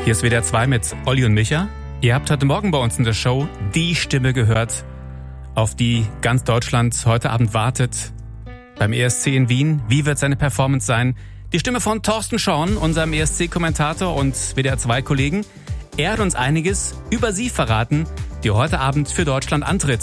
Hier ist WDR 2 mit Olli und Micha. Ihr habt heute Morgen bei uns in der Show die Stimme gehört, auf die ganz Deutschland heute Abend wartet. Beim ESC in Wien. Wie wird seine Performance sein? Die Stimme von Thorsten Schorn, unserem ESC-Kommentator und WDR 2-Kollegen. Er hat uns einiges über sie verraten, die heute Abend für Deutschland antritt.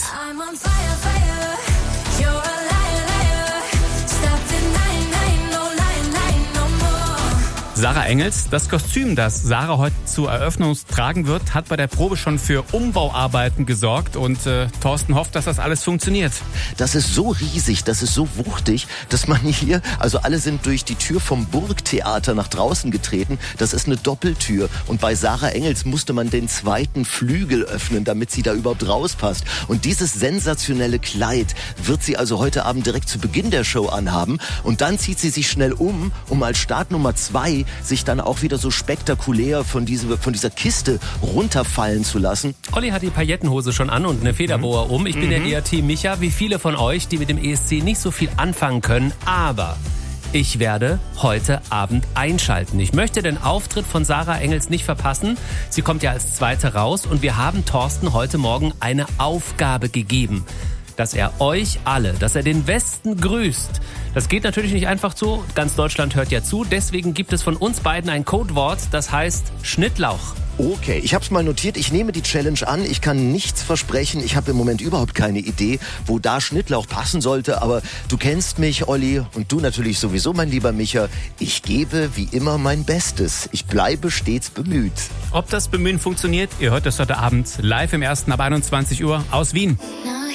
Sarah Engels, das Kostüm, das Sarah heute zur Eröffnung tragen wird, hat bei der Probe schon für Umbauarbeiten gesorgt und Thorsten hofft, dass das alles funktioniert. Das ist so riesig, das ist so wuchtig, dass man hier, also alle sind durch die Tür vom Burgtheater nach draußen getreten. Das ist eine Doppeltür und bei Sarah Engels musste man den zweiten Flügel öffnen, damit sie da überhaupt rauspasst. Und dieses sensationelle Kleid wird sie also heute Abend direkt zu Beginn der Show anhaben und dann zieht sie sich schnell um als Start Nummer 2 sich dann auch wieder so spektakulär von dieser Kiste runterfallen zu lassen. Olli hat die Paillettenhose schon an und eine Federboa um. Ich bin ja eher Team Micha, wie viele von euch, die mit dem ESC nicht so viel anfangen können. Aber ich werde heute Abend einschalten. Ich möchte den Auftritt von Sarah Engels nicht verpassen. Sie kommt ja als Zweite raus und wir haben Thorsten heute Morgen eine Aufgabe gegeben. Dass er euch alle, dass er den Westen grüßt. Das geht natürlich nicht einfach zu. Ganz Deutschland hört ja zu. Deswegen gibt es von uns beiden ein Codewort, das heißt Schnittlauch. Okay, ich hab's mal notiert. Ich nehme die Challenge an. Ich kann nichts versprechen. Ich habe im Moment überhaupt keine Idee, wo da Schnittlauch passen sollte. Aber du kennst mich, Olli, und du natürlich sowieso, mein lieber Micha. Ich gebe wie immer mein Bestes. Ich bleibe stets bemüht. Ob das Bemühen funktioniert, ihr hört das heute Abend live im Ersten ab 21 Uhr aus Wien.